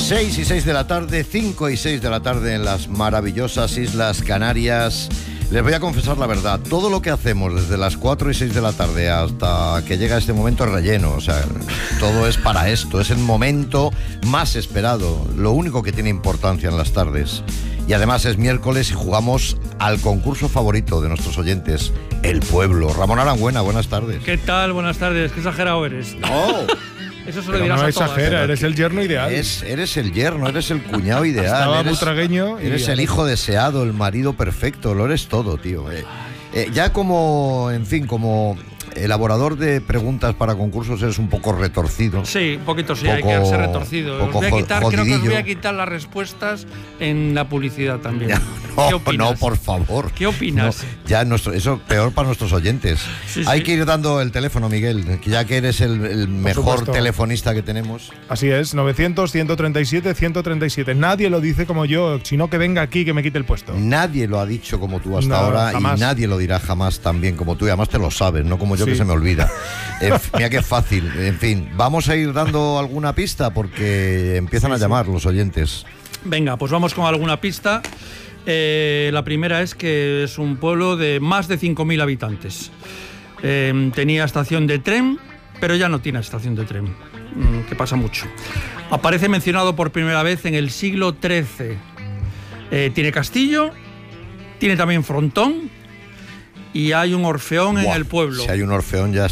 6 y 6 de la tarde, 5 y 6 de la tarde en las maravillosas Islas Canarias. Les voy a confesar la verdad, todo lo que hacemos desde las 4 y 6 de la tarde hasta que llega este momento es relleno, o sea, todo es para esto, es el momento más esperado, lo único que tiene importancia en las tardes. Y además es miércoles y jugamos al concurso favorito de nuestros oyentes, El Pueblo. Ramón Arangüena, buenas tardes. ¿Qué tal? Buenas tardes, qué exagerado eres. No. Eso se lo dirás no a todas. exagera, eres el yerno ideal. Eres el yerno, eres el cuñado ideal. Estaba eres butragueño. Eres el hijo deseado, el marido perfecto, lo eres todo, tío. Ya como, en fin, como elaborador de preguntas para concursos eres un poco retorcido. Sí, un poquito sí, hay que ser retorcido. Creo que os voy a quitar las respuestas en la publicidad también. No, ¿Qué opinas? no, por favor. ¿Qué opinas? No, ya eso peor para nuestros oyentes. Sí, hay sí. que ir dando el teléfono, Miguel, ya que eres el mejor supuesto. telefonista que tenemos. Así es, 900-137-137. Nadie lo dice como yo, sino que venga aquí que me quite el puesto. Nadie lo ha dicho como tú hasta ahora jamás. Y nadie lo dirá jamás tan bien como tú. Y además te lo sabes, no como yo, que se me olvida. Mira qué fácil. En fin, vamos a ir dando alguna pista porque empiezan a llamar los oyentes. Venga, pues vamos con alguna pista. La primera es que es un pueblo de más de 5.000 habitantes. Tenía estación de tren, pero ya no tiene estación de tren, que pasa mucho. Aparece mencionado por primera vez en el siglo XIII. Tiene castillo, tiene también frontón y hay un orfeón en el pueblo. Si hay un orfeón ya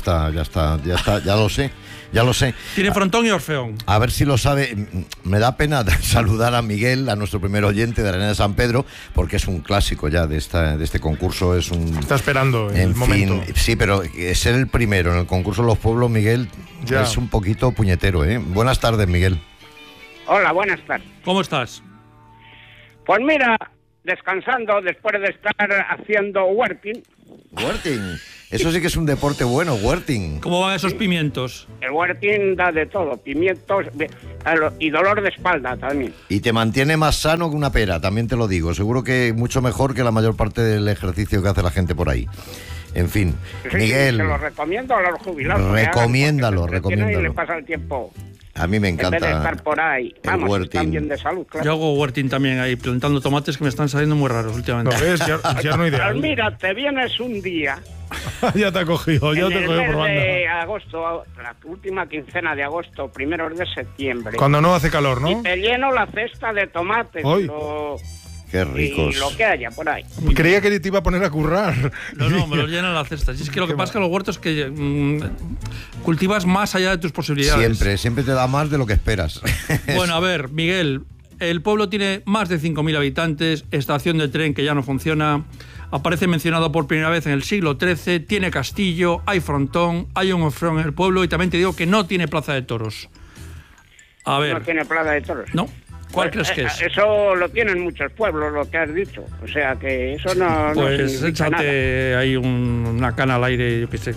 lo sé. Tiene frontón y orfeón. A ver si lo sabe. Me da pena saludar a Miguel, a nuestro primer oyente de Arena de San Pedro, porque es un clásico ya de este concurso. Está esperando el momento. Sí, pero ser el primero en el concurso de los pueblos, Miguel, ya es un poquito puñetero, ¿eh? Buenas tardes, Miguel. Hola, buenas tardes. ¿Cómo estás? Pues mira, descansando después de estar haciendo working. Working. Eso sí que es un deporte bueno, working. ¿Cómo van esos pimientos? El working da de todo, pimientos y dolor de espalda también. Y te mantiene más sano que una pera, también te lo digo. Seguro que mucho mejor que la mayor parte del ejercicio que hace la gente por ahí. En fin, Sí, Miguel. Se lo recomiendo a los jubilados. Recomiéndalo. Y le pasa el tiempo. A mí me encanta. En vez de estar por ahí. Vamos, working. están bien de salud, claro. Yo hago working también ahí, plantando tomates que me están saliendo muy raros últimamente. No, es yerno ideal. Pues mira, te vienes un día. Ya te ha cogido, ya en te he el cogido mes por de banda. agosto, la última quincena de agosto, primeros de septiembre. Cuando no hace calor, ¿no? Y te lleno la cesta de tomates. Hoy. Qué ricos. Y lo que haya por ahí. Creía que te iba a poner a currar. No, me los llenan las cestas. Y es que lo que pasa es que los huertos que cultivas más allá de tus posibilidades. Siempre te da más de lo que esperas. Bueno, a ver, Miguel, el pueblo tiene más de 5.000 habitantes, estación de tren que ya no funciona, aparece mencionado por primera vez en el siglo XIII, tiene castillo, hay frontón, hay un orfeón en el pueblo y también te digo que no tiene plaza de toros. A ver. No tiene plaza de toros. No. ¿Cuál crees que es? Eso lo tienen muchos pueblos, lo que has dicho. O sea que eso no Pues significa échate nada. ahí una cana al aire, yo qué sé.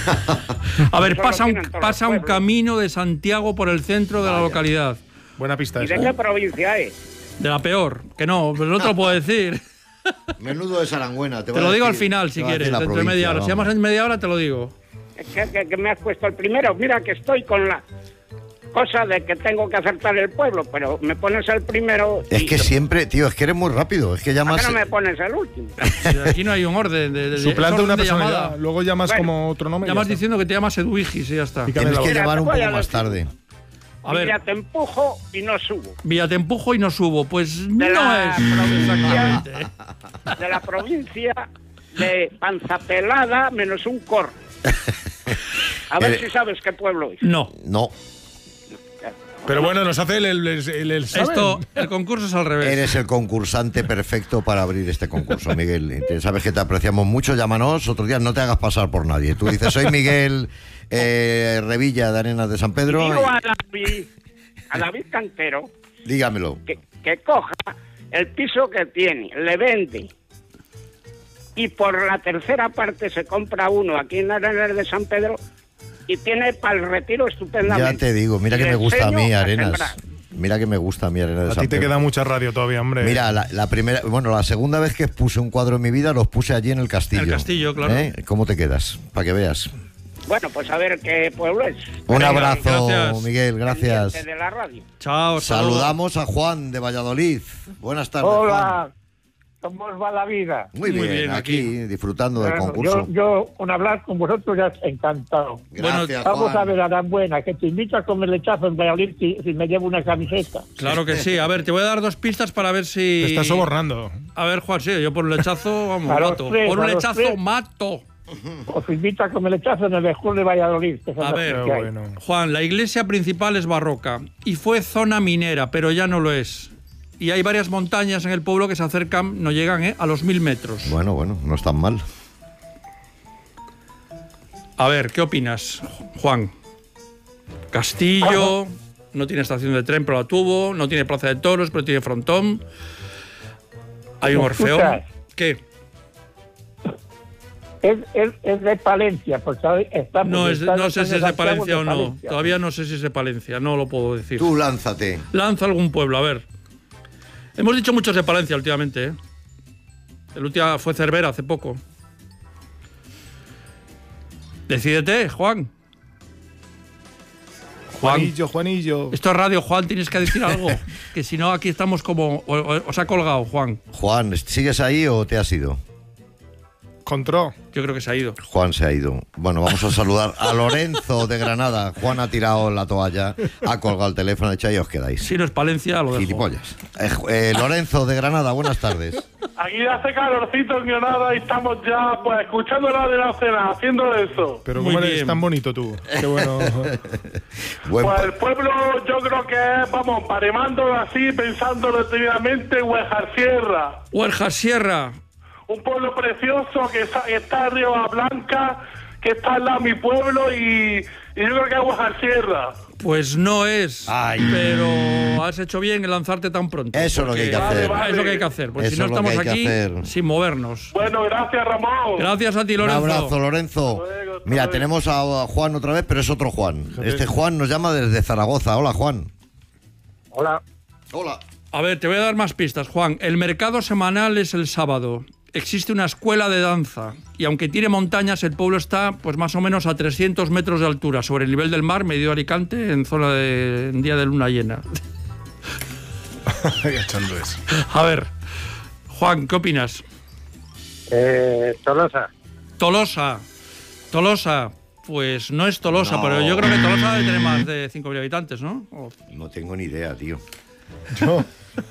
A ver, Eso pasa lo tienen todos un los pueblos. camino de Santiago por el centro de la localidad. Buena pista ¿Y esa. de qué provincia es? De la peor, que no, pero no te lo puedo decir. Menudo de Sarangüena. Te lo digo al final, si quieres, dentro de media hora. Si llamas en media hora, te lo digo. Es que me has puesto el primero. Mira que estoy con la cosa de que tengo que acertar el pueblo, pero me pones el primero. Es que siempre, tío, es que eres muy rápido. Es que ¿Por llamas. qué no me pones el último? Aquí no hay un orden de Suplanta es orden una de personalidad. llamada. Luego llamas Bueno, como otro nombre. y Llamas ya está. diciendo que te llamas Eduigis y ya está. Pícame Tienes la que boca. llamar un Voy poco a más decir. tarde. A ver, Mira, te empujo y no subo. Villa te empujo y no subo. Pues no la es provincia. exactamente. De la provincia de Panzapelada menos un corro. A ver si sabes qué pueblo es. No. No, Pero bueno, nos hace el ¿saben? Esto, el concurso es al revés. eres el concursante perfecto para abrir este concurso, Miguel. Sabes que te apreciamos mucho, llámanos otro día, no te hagas pasar por nadie. Tú dices, soy Miguel Revilla de Arenas de San Pedro. Digo a David Cantero Dígamelo. que coja el piso que tiene, le vende y por la tercera parte se compra uno aquí en Arenas de San Pedro y tiene para el retiro estupendamente. Ya te digo, mira Y que le me gusta a mí enseño Arenas. sembrar. Mira que me gusta a mí Arenas de A San ti te Pedro. queda mucha radio todavía, hombre. Mira, la primera, bueno, la segunda vez que puse un cuadro en mi vida los puse allí en el castillo. El castillo, claro. ¿Cómo te quedas? Para que veas. Bueno, pues a ver qué pueblo es. Un abrazo, gracias. Miguel, gracias. Pendiente de la radio. Chao. hasta luego. Saludamos a Juan de Valladolid. Buenas tardes, Juan. Hola, ¿cómo os va la vida? Muy Muy bien, bien, aquí disfrutando del Bueno, concurso. yo, con hablar con vosotros ya encantado. Gracias, Vamos Juan. a ver a Arambuena, que te invito a comer lechazo en Valladolid si me llevo una camiseta. Claro que sí. A ver, te voy a dar 2 pistas para ver si... Te estás sobornando. A ver, Juan, sí, yo por un lechazo, vamos, A los mato. tres, Por un a los lechazo, tres. mato. Os invito a comer lechazo en el Escudo de Valladolid. Que son A los ver, que hay. Bueno. Juan, la iglesia principal es barroca y fue zona minera, pero ya no lo es. Y hay varias montañas en el pueblo que se acercan, no llegan a los 1000 metros. Bueno, no es tan mal. A ver, ¿qué opinas, Juan? Castillo, no tiene estación de tren, pero la tuvo, no tiene plaza de toros, pero tiene frontón. Hay un ¿Me orfeón. escuchas? ¿Qué? Es de Palencia, porque estamos... No, no sé si es de Santiago Palencia o no. Palencia. Todavía no sé si es de Palencia, no lo puedo decir. Tú lánzate. Lanza algún pueblo, a ver. Hemos dicho muchos de Palencia últimamente, ¿eh? El último fue Cervera hace poco. Decídete, Juan. Juanillo. Esto es radio, Juan, tienes que decir algo. Que si no, aquí estamos como... Os ha colgado, Juan. Juan, ¿sigues ahí o te has ido? Contró. Yo creo que se ha ido. Juan se ha ido. Bueno, vamos a saludar a Lorenzo de Granada. Juan ha tirado la toalla, ha colgado el teléfono, y ahí os quedáis. Si no es Palencia, lo dejo. Gilipollas. Lorenzo de Granada, buenas tardes. Aquí hace calorcito en Granada y estamos ya pues escuchando la de la cena, haciendo eso. Pero Muy cómo eres bien. tan bonito tú. Qué bueno. Buen Pues pa- el pueblo yo creo que es, vamos, paremándolo así, pensando detenidamente, Huejar Sierra. Huerja Sierra. Un pueblo precioso que está en Río Blanca, que está al lado de mi pueblo y yo creo que es Huejar Sierra. Pues no es. Ay. Pero has hecho bien en lanzarte tan pronto. Eso es lo que hay que porque- hacer. Vale. Es lo que hay que hacer. Porque Eso si no es lo que estamos hay que aquí hacer. sin movernos. Bueno, gracias Ramón. Gracias a ti, Un Lorenzo. abrazo, Lorenzo. Luego, hasta Mira, luego. tenemos a Juan otra vez, pero es otro Juan. Este Juan nos llama desde Zaragoza. Hola, Juan. Hola. Hola. A ver, te voy a dar más pistas, Juan. El mercado semanal es el sábado. Existe una escuela de danza y aunque tiene montañas, el pueblo está pues más o menos a 300 metros de altura sobre el nivel del mar, medio Alicante, en zona de en día de luna llena. Echando eso. A ver, Juan, ¿qué opinas? Tolosa. Tolosa, pues no es Tolosa, No. pero yo creo que Tolosa debe tener más de 5.000 habitantes, ¿no? No tengo ni idea, tío. Yo.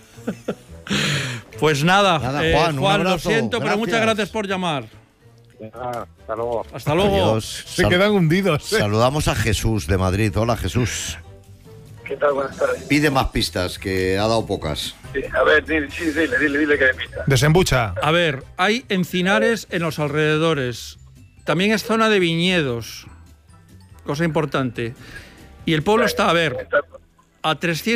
Pues nada, Nada, Juan, un lo abrazo. siento, pero muchas Gracias. gracias por llamar. Hasta luego. Hasta luego. Adiós. Se quedan hundidos. Saludamos a Jesús de Madrid. Hola, Jesús. ¿Qué tal? Buenas tardes. Pide más pistas, que ha dado pocas. Sí, a ver, dile que me pista. Desembucha. A ver, hay encinares en los alrededores. También es zona de viñedos. Cosa importante. Y el pueblo está, a ver, a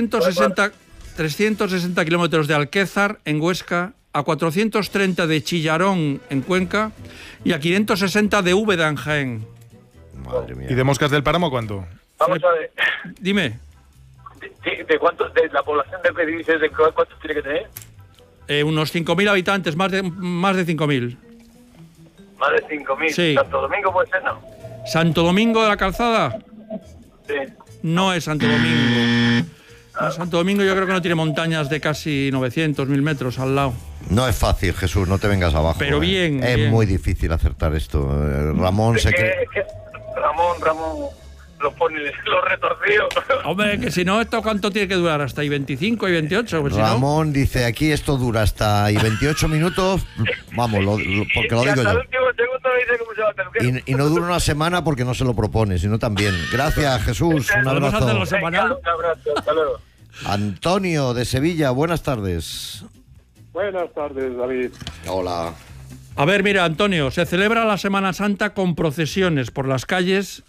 360 kilómetros de Alquézar, en Huesca, a 430 de Chillarón, en Cuenca, y a 560 de Úbeda, en Jaén. Madre mía. ¿Y de Moscas del Páramo cuánto? Vamos a ver. Dime, ¿De cuánto? ¿De la población de que dices de cuántos tiene que tener? unos 5.000 habitantes, más de 5.000. Más de 5.000. Sí. Santo Domingo puede ser, ¿no? ¿Santo Domingo de la Calzada? Sí. No es Santo Domingo. Santo Domingo yo creo que no tiene montañas de casi 900, 1.000 metros al lado. No es fácil, Jesús, no te vengas abajo. Pero bien, Es bien. muy difícil acertar esto. Ramón se cree... Ramón los pone los retorcidos. Hombre, que si no, ¿esto cuánto tiene que durar? ¿Hasta y 25 y 28? Pues si no- Ramón dice, aquí esto dura hasta y 28 minutos. Vamos, porque lo Y digo hasta el yo. último segundo me dice cómo se va a hacer. Y no dura una semana porque no se lo propone, sino también. Gracias, Jesús. Un Podemos hacerlo abrazo. semanal. Un abrazo, hasta luego. Antonio de Sevilla, buenas tardes. Buenas tardes, David. Hola. A ver, mira, Antonio, se celebra la Semana Santa con procesiones por las calles,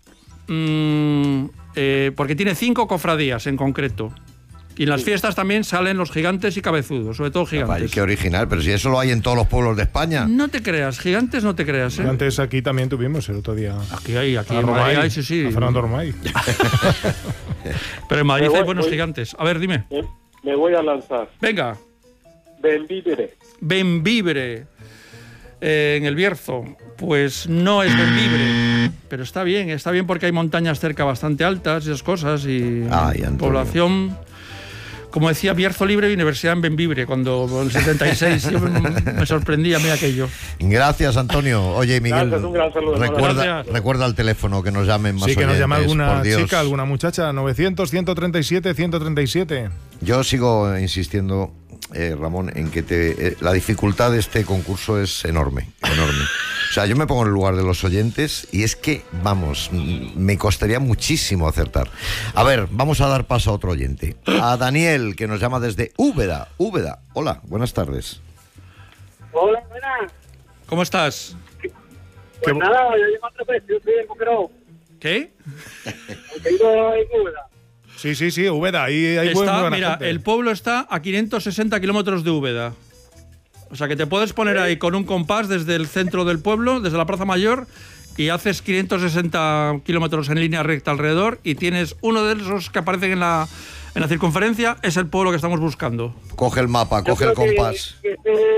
porque tiene 5 cofradías en concreto. Y en las fiestas también salen los gigantes y cabezudos, sobre todo Vaya, gigantes. qué original, pero si eso lo hay en todos los pueblos de España. No te creas, gigantes no te creas, ¿eh? Antes aquí también tuvimos el otro día. Aquí hay, aquí A en Madrid Romay, hay, sí, sí. a Fernando Romay. Pero en Madrid Me hay voy- buenos voy- gigantes. A ver, dime. Me voy a lanzar. Venga, Benvibre. Benvibre, en el Bierzo. Pues no es Benvibre. Pero está bien porque hay montañas cerca bastante altas y esas cosas y población. Como decía, Bierzo Libre y Universidad en Bembibre, cuando en el 76 yo me sorprendía a mí aquello. Gracias, Antonio. Oye, Miguel, Gracias, un gran saludo. recuerda el teléfono, que nos llamen más Sí, que nos llame alguna por Dios. chica, alguna muchacha, 900-137-137. Yo sigo insistiendo, Ramón, en que la dificultad de este concurso es enorme. O sea, yo me pongo en el lugar de los oyentes y es que, vamos, me costaría muchísimo acertar. A ver, vamos a dar paso a otro oyente. A Daniel, que nos llama desde Úbeda. Hola, buenas tardes. Hola, buenas. ¿Cómo estás? Pues nada, yo llevo otra vez, yo soy de Boquerón. ¿Qué? He ido en Úbeda. Sí, Úbeda, ahí hay buena Mira, gente. el pueblo está a 560 kilómetros de Úbeda. O sea que te puedes poner ahí con un compás desde el centro del pueblo, desde la Plaza Mayor, y haces 560 kilómetros en línea recta alrededor y tienes uno de esos que aparecen en la circunferencia, es el pueblo que estamos buscando. Coge el mapa, coge el compás. ¿Es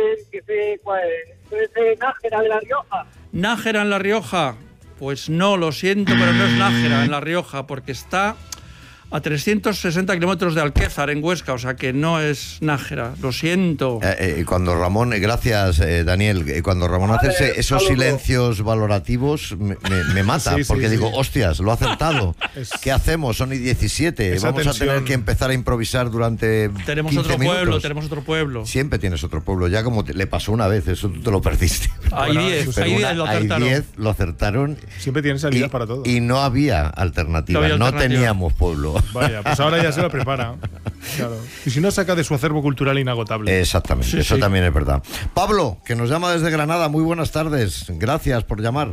Nájera de La Rioja? ¿Nájera en La Rioja? Pues no, lo siento, pero no es Nájera en La Rioja, porque está a 360 kilómetros de Alquézar, en Huesca, o sea que no es Nájera, lo siento. Cuando Ramón, gracias Daniel, cuando Ramón hace esos silencios valorativos me mata, porque digo, hostias, lo ha acertado. ¿Qué hacemos? Son y 17, vamos a tener que empezar a improvisar durante 15 minutos. Tenemos otro pueblo. Siempre tienes otro pueblo, ya como le pasó una vez, eso tú te lo perdiste. Hay 10 lo acertaron. Hay 10 lo acertaron. Siempre tienes salidas para todo. Y no había alternativa, no teníamos pueblo. Vaya, pues ahora ya se lo prepara. Claro. Y si no, saca de su acervo cultural inagotable. Exactamente, eso también es verdad. Pablo, que nos llama desde Granada, muy buenas tardes. Gracias por llamar.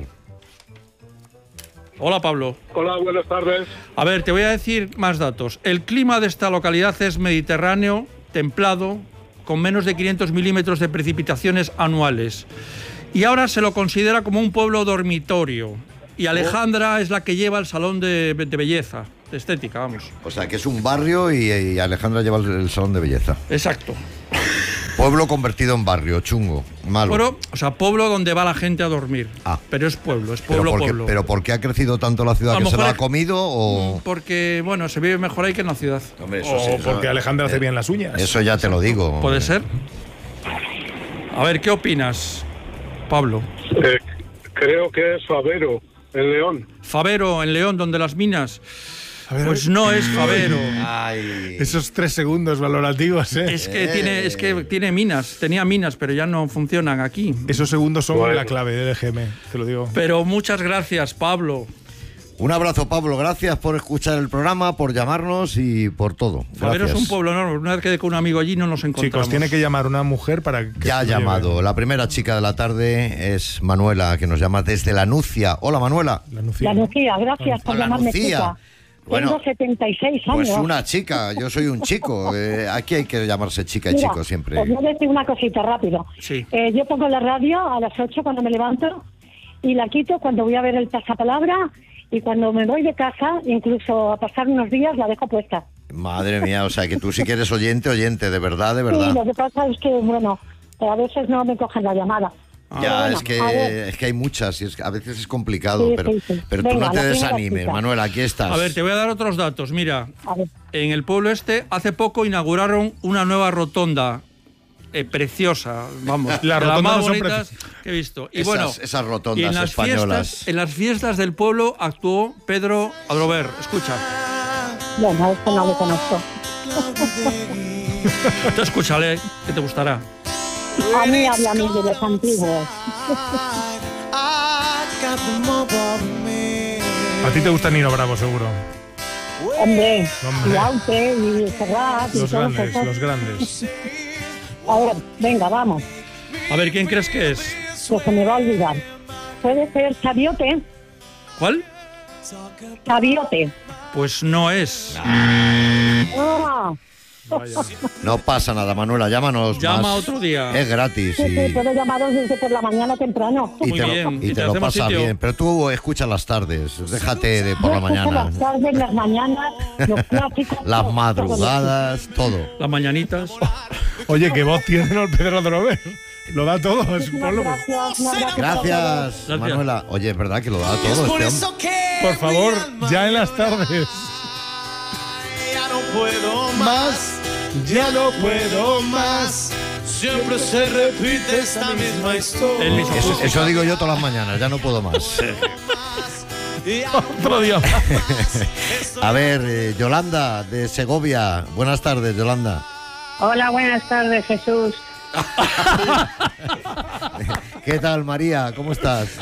Hola, Pablo. Hola, buenas tardes. A ver, te voy a decir más datos. El clima de esta localidad es mediterráneo, templado, con menos de 500 milímetros de precipitaciones anuales. Y ahora se lo considera como un pueblo dormitorio. Y Alejandra es la que lleva el salón de belleza, de estética, vamos. O sea, que es un barrio y Alejandra lleva el salón de belleza. Exacto. Pueblo convertido en barrio, chungo, malo. Pero, o sea, pueblo donde va la gente a dormir. Pero es pueblo, pueblo. ¿Pero por qué ha crecido tanto la ciudad? ¿Que se lo ha comido o...? Porque, bueno, se vive mejor ahí que en la ciudad. Hombre, porque Alejandra hace bien las uñas. Eso ya te lo digo. ¿Puede ser? A ver, ¿qué opinas, Pablo? Creo que es Favero, en León. Favero, en León, donde las minas... Pues no es Favero. Ay. Esos 3 segundos valorativos, ¿eh? Es que tiene minas, tenía minas, pero ya no funcionan aquí. Esos segundos son la clave del EGM, te lo digo. Pero muchas gracias, Pablo. Un abrazo, Pablo. Gracias por escuchar el programa, por llamarnos y por todo. Gracias. Favero es un pueblo enorme. Una vez quedé con un amigo allí no nos encontramos. Chicos, tiene que llamar una mujer para que... Ya ha llamado. La primera chica de la tarde es Manuela, que nos llama desde La Nucia. Hola, Manuela. La Nucia, gracias por llamarme chica. Bueno, tengo 76 años. Pues una chica, yo soy un chico. Aquí hay que llamarse chica y chico siempre. Os voy a decir una cosita rápido. Sí. Yo pongo la radio a las 8 cuando me levanto y la quito cuando voy a ver el pasapalabra y cuando me voy de casa, incluso a pasar unos días, la dejo puesta. Madre mía, o sea que tú sí que eres oyente, de verdad, de verdad. Sí, lo que pasa es que, bueno, a veces no me cogen la llamada. Ya, bueno, es que hay muchas y a veces es complicado, Sí, pero, sí. pero Venga, tú no te la primera desanimes, chica. Manuel, aquí estás. A ver, te voy a dar otros datos. Mira, A ver. en el pueblo hace poco inauguraron una nueva rotonda preciosa, vamos, Las de las rotondas más no son bonitas que he visto. Y bueno, esas rotondas y en las españolas. en las fiestas del pueblo actuó Pedro Adrover. Escucha. Bueno, esto no lo conozco. Tú escúchale, que te gustará. A mí habla a mí de los antiguos. A ti te gusta Nino Bravo, seguro. Hombre, Hombre. y Aute, y Serrat, y Los todos grandes, esos. los grandes. A ver, venga, vamos. A ver, ¿quién crees que es? Pues se me va a olvidar. Puede ser Sabiote. ¿Cuál? Sabiote. Pues no es. Ah, No pasa nada, Manuela, llámanos Llama más. otro día. Es gratis sí, puedo llamaros desde por la mañana temprano. y Muy te bien, lo, y y te te lo hacemos pasas sitio. bien. Pero tú escuchas las tardes, déjate de por Yo la escucho mañana. las tardes, las mañanas, los clásicos. Las todo, madrugadas, todo. Las mañanitas. Oye, qué voz tiene el Pedro Adrover. Lo da todo, es un pueblo. Gracias, Manuela. Oye, es verdad que lo da todo este hombre. Por favor, ya en las tardes. Ya no puedo más, ya no puedo más. Siempre se repite esta misma historia. Eso digo yo todas las mañanas, ya no puedo más. Otro día. A ver, Yolanda, de Segovia. Buenas tardes, Yolanda. Hola, buenas tardes, Jesús. ¿Qué tal, María? ¿Cómo estás?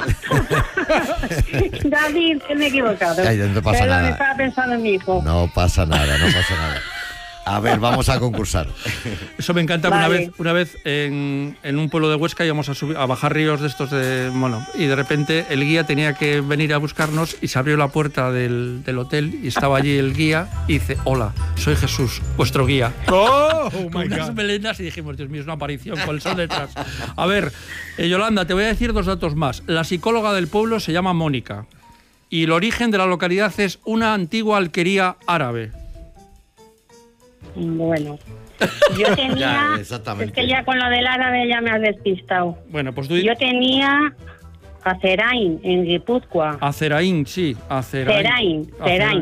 David, que me he equivocado. Ay, no pasa nada. Estaba pensando en mi hijo. No pasa nada. A ver, vamos a concursar. Eso me encanta. Vale. Una vez en un pueblo de Huesca íbamos a bajar ríos de estos y de repente el guía tenía que venir a buscarnos y se abrió la puerta del hotel y estaba allí el guía y dice: hola, soy Jesús, vuestro guía. Oh Con my unas God. melenas y dijimos: Dios mío, es una aparición con el sol detrás. A ver, Yolanda, te voy a decir 2 datos más. La psicóloga del pueblo se llama Mónica y el origen de la localidad es una antigua alquería árabe. Bueno, yo tenía... Ya, exactamente. Es que ya con lo del árabe ya me has despistado. Bueno, pues tú... Yo tenía Acerain, en Guipúzcoa. Aceraín, sí. Cerain.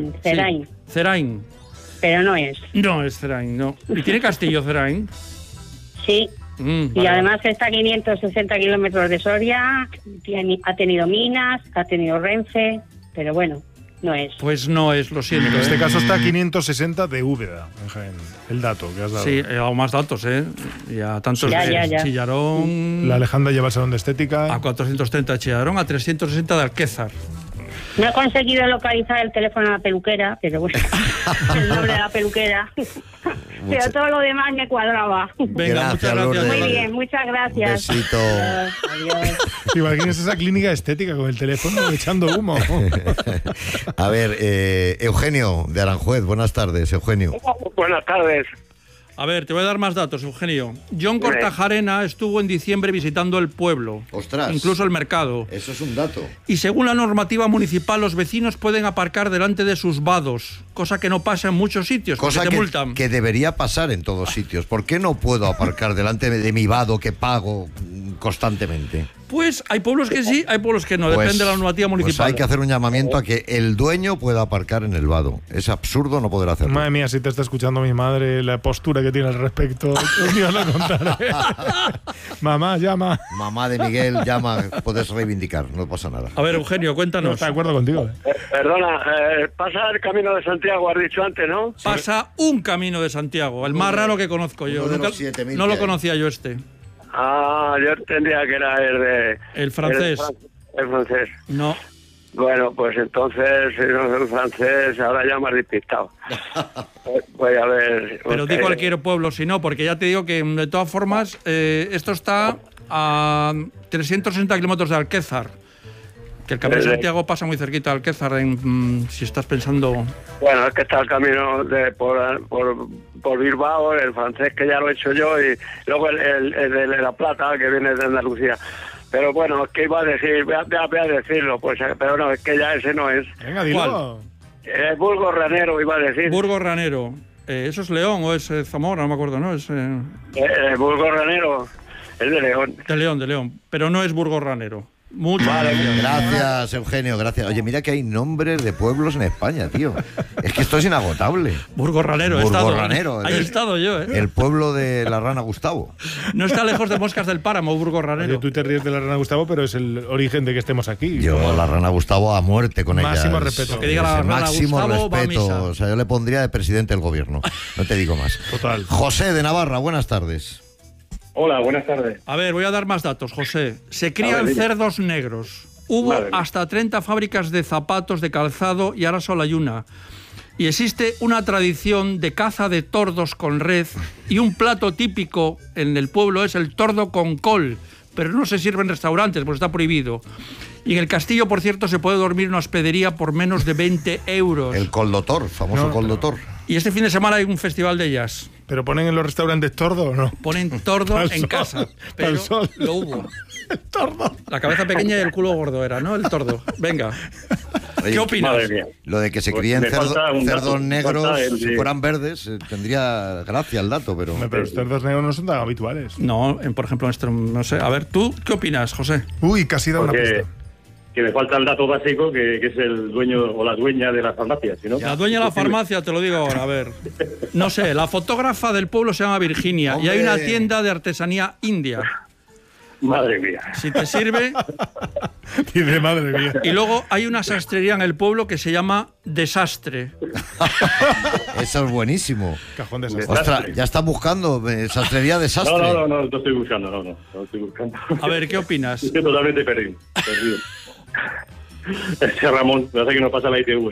Ceraín. Pero no es. No es Ceraín, no. ¿Y tiene castillo Ceraín? Sí. Vale. Y además está a 560 kilómetros de Soria, ha tenido minas, ha tenido Renfe, pero bueno, no es. Pues no es, lo siento. En este caso está a 560 de Úbeda, en Jaén, el dato que has dado. Sí, he dado más datos, ¿eh? Ya tantos Ya. Chillarón... La Alejandra lleva el salón de estética. A 430 de Chillarón, a 360 de Alquézar. No he conseguido localizar el teléfono de la peluquera, pero bueno, el nombre de la peluquera. Pero todo lo demás me cuadraba. Venga, Gracias, muchas gracias. Lourdes. Muy bien, muchas gracias. Besito. Adiós. ¿Te imaginas esa clínica estética con el teléfono echando humo? A ver, Eugenio, de Aranjuez. Buenas tardes, Eugenio. Buenas tardes. A ver, te voy a dar más datos, Eugenio. John Kortajarena estuvo en diciembre visitando el pueblo. Ostras. Incluso el mercado. Eso es un dato. Y según la normativa municipal, los vecinos pueden aparcar delante de sus vados, cosa que no pasa en muchos sitios, Cosa porque te multan. que debería pasar en todos sitios. ¿Por qué no puedo aparcar delante de mi vado que pago constantemente? Pues hay pueblos que sí, hay pueblos que no, depende de la normativa municipal. Pues hay que hacer un llamamiento a que el dueño pueda aparcar en el vado. Es absurdo no poder hacerlo. Madre mía, si te está escuchando mi madre, la postura que tiene al respecto, un día lo contaré. Mamá, llama. Mamá de Miguel, llama, puedes reivindicar, no pasa nada. A ver, Eugenio, No cuéntanos. está de acuerdo contigo. Perdona, pasa el Camino de Santiago, has dicho antes, ¿no? Pasa un camino de Santiago, el más raro que conozco yo. uno de Nunca- los 7.000 no que lo hay. conocía yo este. Ah, yo entendía que era el de... El francés. El francés. No. Bueno, pues entonces, si no es el francés, ahora ya me has despistado. Voy a ver... Pero di cualquier pueblo, si no, porque ya te digo que de todas formas esto está a 360 kilómetros de Alquézar. Que el Camino de Santiago pasa muy cerquita de Alquézar, si estás pensando... Bueno, es que está el camino por Bilbao, el francés que ya lo he hecho yo, y luego el de La Plata, que viene de Andalucía. Pero bueno, es que iba a decir, voy a decirlo, pues, pero no, es que ya ese no es. Venga, dilo. Burgos Ranero, iba a decir. Burgos Ranero. ¿Eso es León o es Zamora? No me acuerdo, ¿no? Es Burgos Ranero, es de León. de León. Pero no es Burgos Ranero. Muchas gracias. Gracias, Eugenio, gracias. Oye, mira que hay nombres de pueblos en España, tío. Es que esto es inagotable. Burgos Ranero, he Burgos estado. Ranero. Ahí he estado yo, ¿eh? El pueblo de la rana Gustavo. No está lejos de Moscas del Páramo, Burgos Oye, Ranero. tú te ríes de la rana Gustavo, pero es el origen de que estemos aquí. Yo la rana Gustavo a muerte con ella. Máximo respeto. Que diga la rana máximo Gustavo, va a respeto. misa. O sea, yo le pondría de presidente del gobierno. No te digo más. Total. José de Navarra, buenas tardes. Hola, buenas tardes. A ver, voy a dar más datos, José. Se A crían ver, dime. cerdos negros. Hubo Madre mía. hasta 30 fábricas de zapatos, de calzado y ahora solo hay una. Y existe una tradición de caza de tordos con red y un plato típico en el pueblo es el tordo con col, pero no se sirve en restaurantes porque está prohibido. Y en el castillo, por cierto, se puede dormir en una hospedería por menos de 20 euros. El Coldotor, famoso No, Coldotor. Y este fin de semana hay un festival de jazz. ¿Pero ponen en los restaurantes tordo o no? Ponen tordo Al en sol, casa, al pero sol. lo hubo. El tordo. La cabeza pequeña y el culo gordo era, ¿no? El tordo. Venga. Oye, ¿Qué opinas? Madre mía. Lo de que se Pues críen me falta un dato, cerdos me negros, falta el si de- fueran verdes, tendría gracia el dato, pero... Hombre, pero los cerdos negros no son tan habituales. No, por ejemplo, en esto, no sé. A ver, ¿tú qué opinas, José? Uy, casi da una Porque pista. que me falta el dato básico, que es el dueño o la dueña de la farmacia. Si no, La dueña de la farmacia, te lo digo ahora, a ver. No sé, la fotógrafa del pueblo se llama Virginia y hay una ¡Hombre! tienda de artesanía india. Madre mía. Si te sirve. Dice, madre mía. Y luego hay una sastrería en el pueblo que se llama Desastre. Eso es buenísimo. Cajón de esas. Ostras, ya está buscando sastrería desastre. No estoy buscando, no estoy buscando. A ver, ¿qué opinas? Estoy totalmente perdido. Ese Ramón, me hace que no pasa la ITV.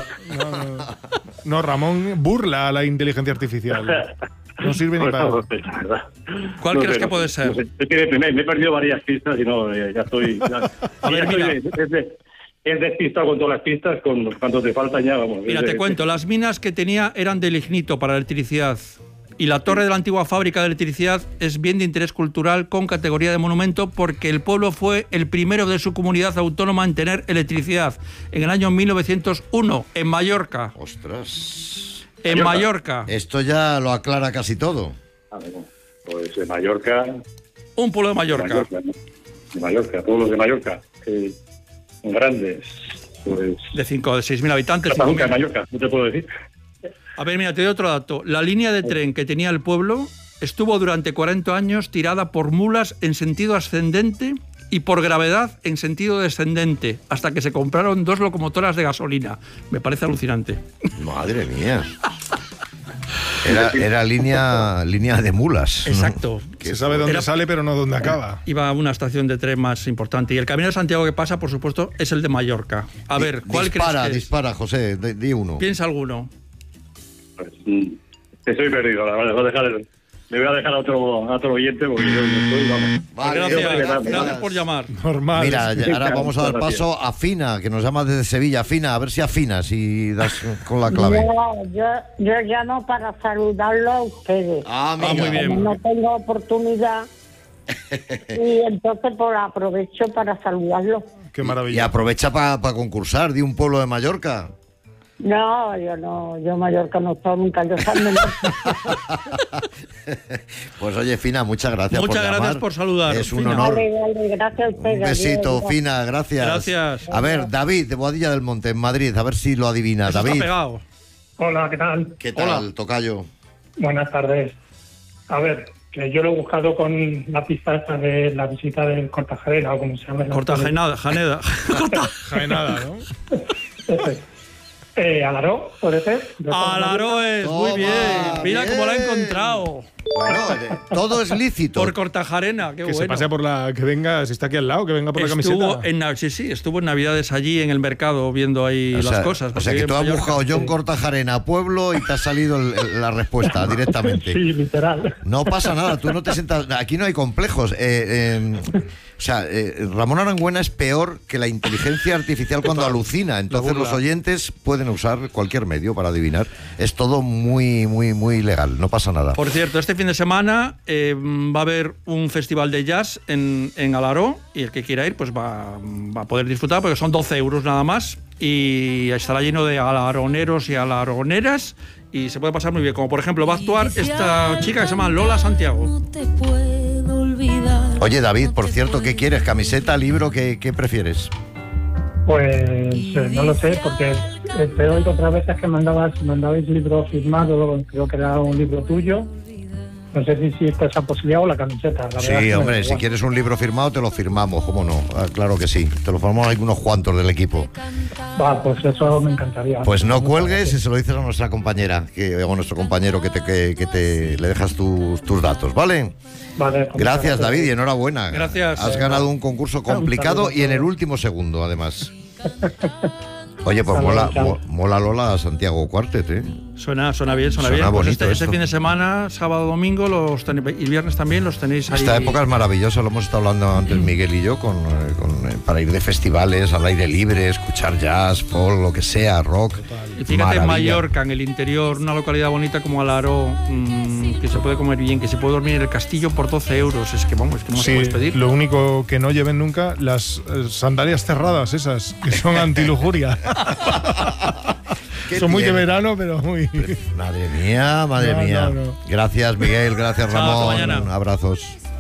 No, Ramón burla a la inteligencia artificial. No sirve ni para... No sé, la verdad. ¿Cuál No crees sé, que no puede sé, ser? no sé. Es que me he perdido varias pistas y no, ya estoy... A ver, mira. Es despistado con todas las pistas, con cuánto te faltan ya, vamos. Mira, te cuento, las minas que tenía eran de lignito para electricidad. Y la torre de la antigua fábrica de electricidad es bien de interés cultural con categoría de monumento porque el pueblo fue el primero de su comunidad autónoma en tener electricidad en el año 1901, en Mallorca. Ostras. En Mallorca. Esto ya lo aclara casi todo. Pues de Mallorca... Un pueblo de Mallorca. De Mallorca, pueblos de Mallorca. Grandes. Pues... De 6.000 habitantes. Hasta nunca 5.000. en Mallorca, no te puedo decir. A ver, mira, te doy otro dato. La línea de tren que tenía el pueblo estuvo durante 40 años tirada por mulas en sentido ascendente y por gravedad en sentido descendente, hasta que se compraron 2 locomotoras de gasolina. Me parece alucinante. Madre mía. Era línea de mulas, ¿no? Exacto. Se sabe dónde sale, pero no dónde acaba. Iba a una estación de tren más importante. Y el Camino de Santiago que pasa, por supuesto, es el de Mallorca. A ver, ¿cuál crees que es? Dispara, José, di uno. Piensa alguno. Pues, estoy perdido, la verdad. Le voy a dejar a otro oyente porque yo no estoy, vamos. Vale, Gracias por llamar. Normal. Mira, Es que- ahora vamos a dar paso a Fina, que nos llama desde Sevilla. Fina, a ver si afinas y das con la clave. Yo llamo para saludarlo a ustedes. muy bien. No tengo oportunidad y entonces aprovecho para saludarlo. Qué Y maravilla. aprovecha para concursar, di un pueblo de Mallorca. No, yo Mallorca no estoy nunca, yo soy menor. Pues oye, Fina, muchas gracias por Muchas llamar. gracias por saludar, Es un Fina. honor. Vale, gracias a ustedes. Un besito, adiós. Fina, gracias. Gracias. A ver, David, de Boadilla del Monte, en Madrid, a ver si lo adivina. Eso está David, pegado. Hola, ¿qué tal? ¿qué tal, tocayo? Buenas tardes. A ver, que yo lo he buscado con la pista esta de la visita del Cortajarena, o como se llama. Cortajaneda. Jaenada, ¿no? Alaró, puede ser. Alaró es, muy Toma, bien. Mira bien. cómo lo ha encontrado. Bueno, todo es lícito. Por Cortajarena, qué Que bueno. se pase por la... Que venga, si está aquí al lado, que venga por la Estuvo camiseta. estuvo en Navidades allí en el mercado viendo ahí O sea, las cosas. O sea, porque que tú has Mallorca- buscado John Cortajarena pueblo y te ha salido la respuesta directamente. Sí, literal. No pasa nada, tú no te sientas... Aquí no hay complejos. Ramón Arangüena es peor que la inteligencia artificial cuando alucina. Entonces burla. los oyentes pueden usar cualquier medio para adivinar. Es todo muy, muy, muy legal. No pasa nada. Por cierto, este fin de semana va a haber un festival de jazz en Alaró y el que quiera ir pues va a poder disfrutar porque son 12 euros nada más y estará lleno de alaroneros y alaroneras y se puede pasar muy bien. Como por ejemplo va a actuar esta chica que se llama Lola Santiago. Oye, David, por cierto, ¿qué quieres? ¿Camiseta, libro? ¿Qué prefieres? Pues no lo sé, porque te he oído otras veces que mandabais libros firmados, creo que era un libro tuyo. No sé si existe esa posibilidad o la camiseta. La verdad es Sí, que me hombre, da si igual. quieres un libro firmado te lo firmamos, ¿cómo no? Claro que sí, te lo formamos algunos cuantos del equipo. Va, pues eso me encantaría. Pues no cuelgues y se lo dices a nuestra compañera, o a nuestro compañero que le dejas tus datos, ¿vale? Vale, pues Gracias, David, y enhorabuena. Gracias. Has ganado un concurso complicado y en el último segundo, además. Oye, pues mola Lola Santiago Quartet, ¿eh? Suena bien, Suena bien. Pues bonito este esto. fin de semana, sábado, domingo y viernes también los tenéis ahí. Esta época es maravillosa, lo hemos estado hablando antes Miguel y yo, para ir de festivales al aire libre, escuchar jazz, folk, lo que sea, rock. Y fíjate, en Maravilla. Mallorca, en el interior, una localidad bonita como Alaró, que se puede comer bien, que se puede dormir en el castillo por 12 euros. Es que vamos, es que no se puede pedir. Lo único que no lleven nunca, las sandalias cerradas esas, que son antilujuria. Son muy de verano, pero muy... Madre mía, madre mía. No. Gracias, Miguel, gracias, Ramón. Chao, hasta mañana. Abrazos.